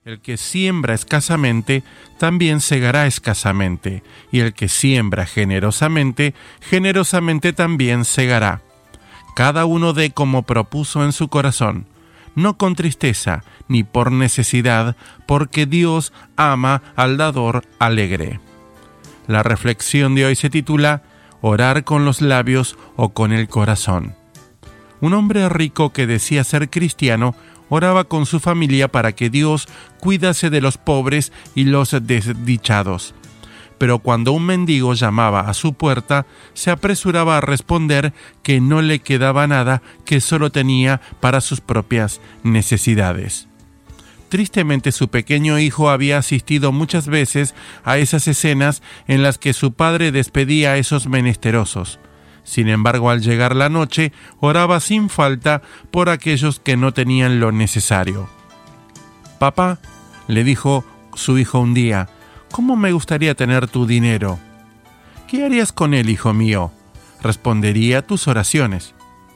El que siembra escasamente, también segará escasamente, y el que siembra generosamente, generosamente también segará. Cada uno dé como propuso en su corazón, no con tristeza, ni por necesidad, porque Dios ama al dador alegre. La reflexión de hoy se titula Orar con los labios o con el corazón. Un hombre rico que decía ser cristiano oraba con su familia para que Dios cuidase de los pobres y los desdichados. Pero cuando un mendigo llamaba a su puerta, se apresuraba a responder que no le quedaba nada, que solo tenía para sus propias necesidades. Tristemente, su pequeño hijo había asistido muchas veces a esas escenas en las que su padre despedía a esos menesterosos. Sin embargo, al llegar la noche, oraba sin falta por aquellos que no tenían lo necesario. «Papá», le dijo su hijo un día, «¿cómo me gustaría tener tu dinero?» «¿Qué harías con él, hijo mío?» «Respondería tus oraciones».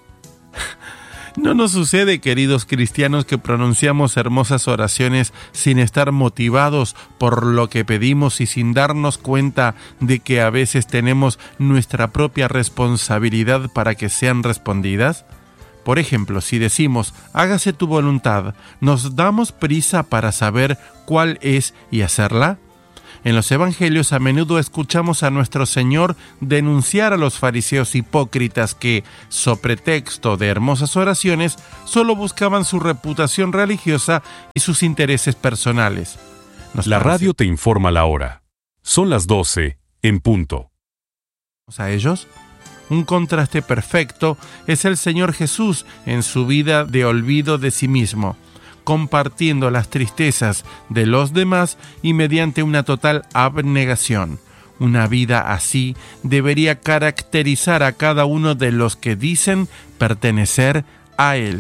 ¿No nos sucede, queridos cristianos, que pronunciamos hermosas oraciones sin estar motivados por lo que pedimos y sin darnos cuenta de que a veces tenemos nuestra propia responsabilidad para que sean respondidas? Por ejemplo, si decimos, hágase tu voluntad, ¿nos damos prisa para saber cuál es y hacerla? En los evangelios a menudo escuchamos a nuestro Señor denunciar a los fariseos hipócritas que, so pretexto de hermosas oraciones, solo buscaban su reputación religiosa y sus intereses personales. La radio te informa la hora. Son las 12 en punto. ¿A ellos? Un contraste perfecto es el Señor Jesús en su vida de olvido de sí mismo, compartiendo las tristezas de los demás y mediante una total abnegación. Una vida así debería caracterizar a cada uno de los que dicen pertenecer a Él.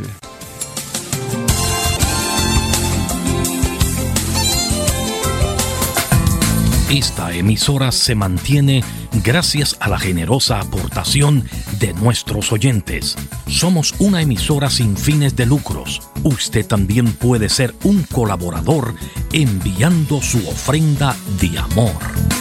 Esta emisora se mantiene gracias a la generosa aportación de nuestros oyentes. Somos una emisora sin fines de lucros. Usted también puede ser un colaborador enviando su ofrenda de amor.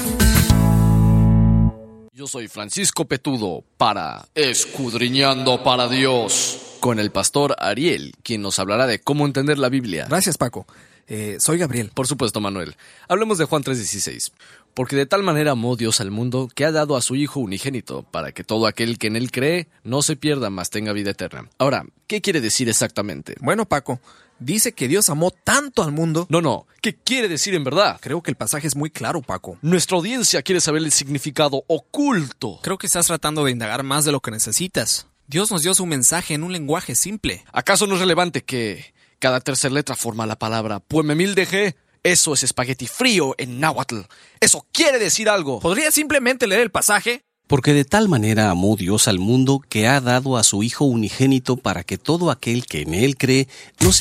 Yo soy Francisco Petudo para Escudriñando para Dios, con el pastor Ariel, quien nos hablará de cómo entender la Biblia. Gracias, Paco. Soy Gabriel. Por supuesto, Manuel. Hablemos de Juan 3:16. Porque de tal manera amó Dios al mundo que ha dado a su Hijo unigénito, para que todo aquel que en Él cree no se pierda, mas tenga vida eterna. Ahora, ¿qué quiere decir exactamente? Bueno, Paco, dice que Dios amó tanto al mundo... No, ¿qué quiere decir en verdad? Creo que el pasaje es muy claro, Paco. Nuestra audiencia quiere saber el significado oculto. Creo que estás tratando de indagar más de lo que necesitas. Dios nos dio su mensaje en un lenguaje simple. ¿Acaso no es relevante que cada tercera letra forma la palabra Puememildeje? Eso es espagueti frío en náhuatl. Eso quiere decir algo. ¿Podría simplemente leer el pasaje? Porque de tal manera amó Dios al mundo que ha dado a su Hijo unigénito para que todo aquel que en Él cree no se